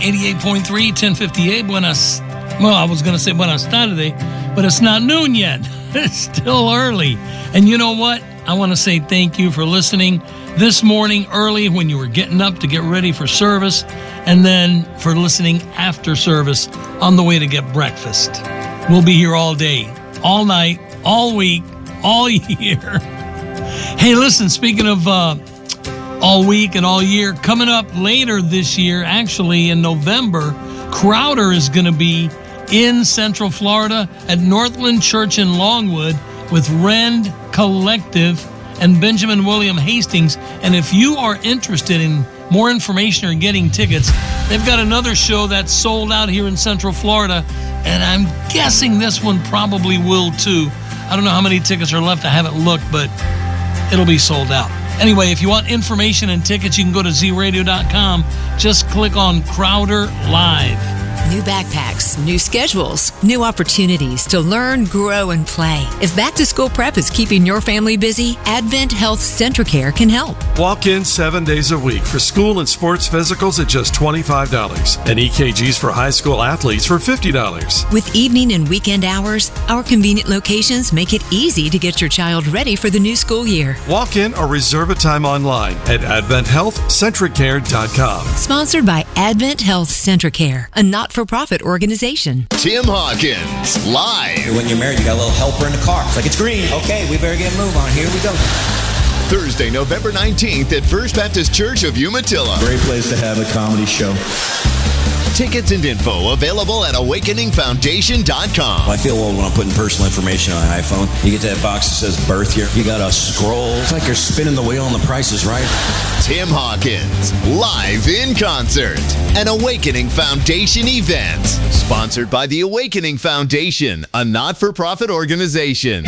88.3, 1058. I was going to say Buenas tardes, but it's not noon yet. It's still early. And you know what? I want to say thank you for listening this morning early when you were getting up to get ready for service, and then for listening after service on the way to get breakfast. We'll be here all day, all night, all week, all year. Hey, listen, speaking of all week and all year, coming up later this year, actually in November, Crowder is going to be in Central Florida at Northland Church in Longwood with Rend Collective and Benjamin William Hastings. And if you are interested in more information or getting tickets, they've got another show that's sold out here in Central Florida, and I'm guessing this one probably will too. I don't know how many tickets are left. I haven't looked, but it'll be sold out. Anyway, if you want information and tickets, you can go to zradio.com. Just click on Crowder Live. New backpacks, new schedules, new opportunities to learn, grow, and play. If back to school prep is keeping your family busy, Advent Health Centracare can help. Walk in 7 days a week for school and sports physicals at just $25 and EKGs for high school athletes for $50. With evening and weekend hours, our convenient locations make it easy to get your child ready for the new school year. Walk in or reserve a time online at AdventHealthCentricare.com. Sponsored by Advent Health Centracare, a not-for-profit organization. Tim Hawkins, live. When you're married, you got a little helper in the car. It's like, it's green. Okay, we better get a move on. Here we go. Thursday, November 19th at First Baptist Church of Umatilla. Great place to have a comedy show. Tickets and info available at awakeningfoundation.com. I feel old when I'm putting personal information on an iPhone. You get to that box that says birth here. You got to scroll. It's like you're spinning the wheel and the price is right. Tim Hawkins, live in concert. An Awakening Foundation event. Sponsored by the Awakening Foundation, a not-for-profit organization.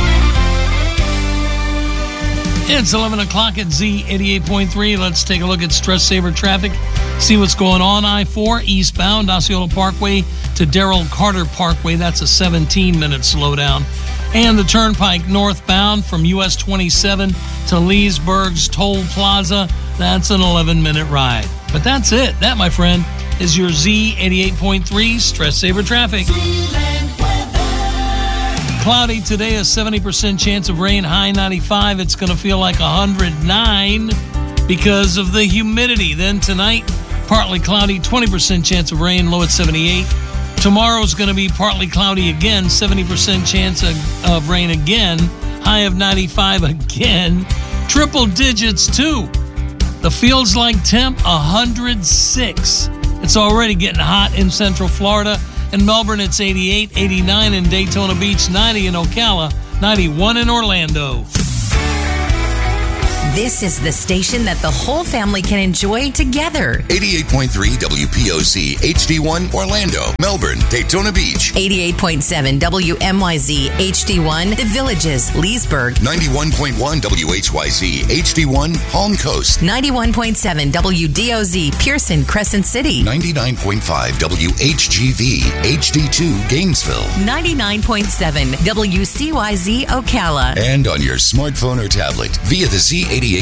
It's 11 o'clock at Z88.3. Let's take a look at Stress Saver traffic. See what's going on. I-4 eastbound, Osceola Parkway to Darrell Carter Parkway. That's a 17-minute slowdown. And the Turnpike northbound from US 27 to Leesburg's Toll Plaza. That's an 11-minute ride. But that's it. That, my friend, is your Z88.3 Stress Saver traffic. Cloudy today, a 70% chance of rain, high 95. It's going to feel like 109 because of the humidity. Then tonight, partly cloudy, 20% chance of rain, low at 78. Tomorrow's going to be partly cloudy again, 70% chance of rain again, high of 95 again. Triple digits too. The feels like temp, 106. It's already getting hot in Central Florida. In Melbourne, it's 88, 89 in Daytona Beach, 90 in Ocala, 91 in Orlando. This is the station that the whole family can enjoy together. 88.3 WPOC HD1 Orlando, Melbourne, Daytona Beach. 88.7 WMYZ HD1 The Villages, Leesburg. 91.1 WHYZ HD1 Palm Coast. 91.7 WDOZ Pearson, Crescent City. 99.5 WHGV HD2 Gainesville. 99.7 WCYZ Ocala. And on your smartphone or tablet via the Z88